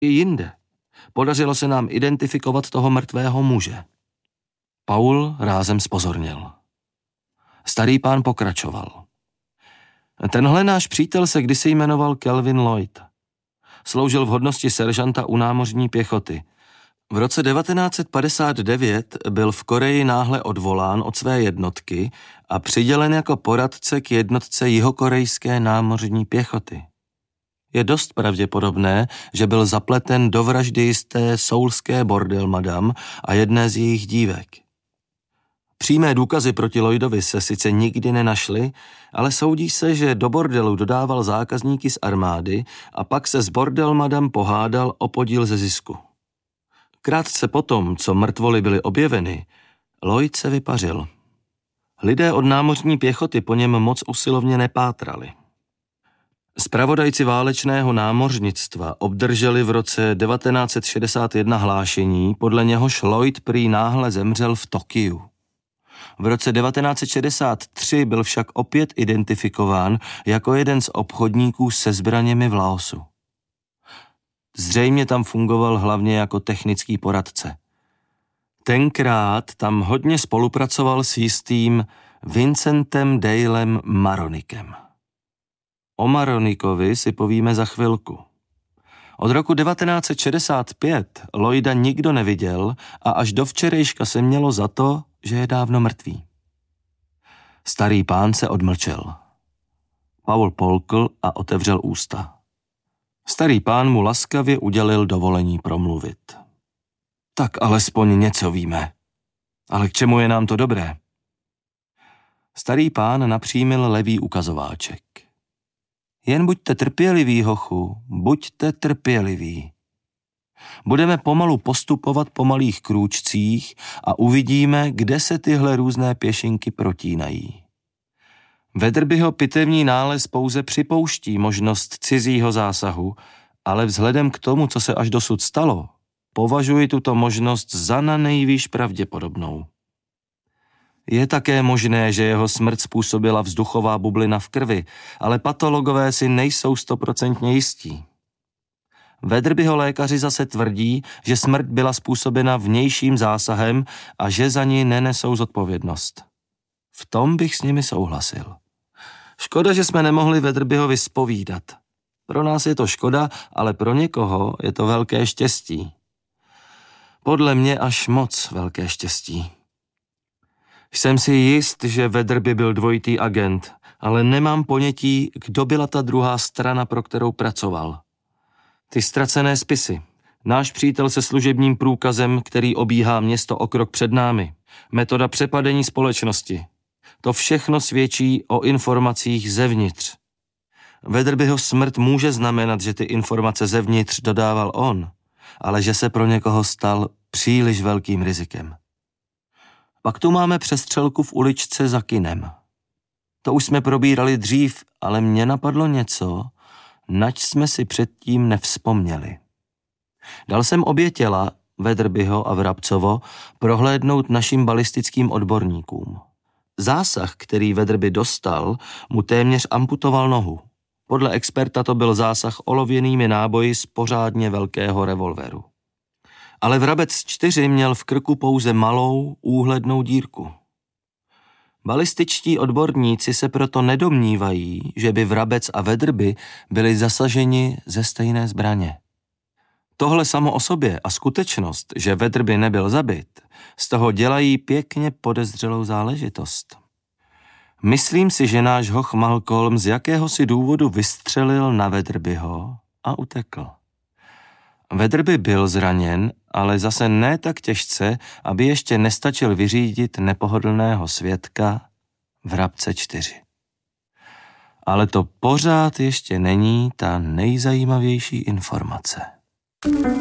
I jinde. Podařilo se nám identifikovat toho mrtvého muže. Paul rázem zpozorněl. Starý pán pokračoval. Tenhle náš přítel se kdysi jmenoval Kelvin Lloyd. Sloužil v hodnosti seržanta u námořní pěchoty. V roce 1959 byl v Koreji náhle odvolán od své jednotky a přidělen jako poradce k jednotce jihokorejské námořní pěchoty. Je dost pravděpodobné, že byl zapleten do vraždy jisté soulské bordel madam a jedné z jejich dívek. Přímé důkazy proti Lloydovi se sice nikdy nenašly, ale soudí se, že do bordelu dodával zákazníky z armády a pak se s bordel madam pohádal o podíl ze zisku. Krátce potom, co mrtvoly byly objeveny, Lloyd se vypařil. Lidé od námořní pěchoty po něm moc usilovně nepátrali. Zpravodajci válečného námořnictva obdrželi v roce 1961 hlášení, podle něhož Lloyd prý náhle zemřel v Tokiu. V roce 1963 byl však opět identifikován jako jeden z obchodníků se zbraněmi v Laosu. Zřejmě tam fungoval hlavně jako technický poradce. Tenkrát tam hodně spolupracoval s jistým Vincentem Dalem Maronikem. O Maronikovi si povíme za chvilku. Od roku 1965 Lloyda nikdo neviděl a až do včerejška se mělo za to, že je dávno mrtvý. Starý pán se odmlčel. Paul polkl a otevřel ústa. Starý pán mu laskavě udělil dovolení promluvit. Tak alespoň něco víme. Ale k čemu je nám to dobré? Starý pán napřímil levý ukazováček. Jen buďte trpěliví, hochu, buďte trpěliví. Budeme pomalu postupovat po malých krůčcích a uvidíme, kde se tyhle různé pěšinky protínají. Wedderbyho pitevní nález pouze připouští možnost cizího zásahu, ale vzhledem k tomu, co se až dosud stalo, považuji tuto možnost za nanejvýš pravděpodobnou. Je také možné, že jeho smrt způsobila vzduchová bublina v krvi, ale patologové si nejsou 100% jistí. Wedderbyho lékaři zase tvrdí, že smrt byla způsobena vnějším zásahem a že za ní nenesou zodpovědnost. V tom bych s nimi souhlasil. Škoda, že jsme nemohli Wedderbyho vyspovídat. Pro nás je to škoda, ale pro někoho je to velké štěstí. Podle mě až moc velké štěstí. Jsem si jist, že Wedderby byl dvojitý agent, ale nemám ponětí, kdo byla ta druhá strana, pro kterou pracoval. Ty ztracené spisy, náš přítel se služebním průkazem, který obíhá město o krok před námi, metoda přepadení společnosti. To všechno svědčí o informacích zevnitř. Wedderbyho smrt může znamenat, že ty informace zevnitř dodával on, ale že se pro někoho stal příliš velkým rizikem. Pak tu máme přestřelku v uličce za kinem. To už jsme probírali dřív, ale mně napadlo něco, nač jsme si předtím nevzpomněli. Dal jsem obě těla, Wedderbyho a Vrabcovo, prohlédnout našim balistickým odborníkům. Zásah, který Wedderby dostal, mu téměř amputoval nohu. Podle experta to byl zásah olověnými náboji z pořádně velkého revolveru. Ale Vrabec 4 měl v krku pouze malou, úhlednou dírku. Balističtí odborníci se proto nedomnívají, že by Vrabec a Wedderby byli zasaženi ze stejné zbraně. Tohle samo o sobě a skutečnost, že Wedderby nebyl zabit, z toho dělají pěkně podezřelou záležitost. Myslím si, že náš hoch Malcolm z jakéhosi důvodu vystřelil na Wedderbyho a utekl. Wedderby byl zraněn, ale zase ne tak těžce, aby ještě nestačil vyřídit nepohodlného svědka Vrabce 4. Ale to pořád ještě není ta nejzajímavější informace.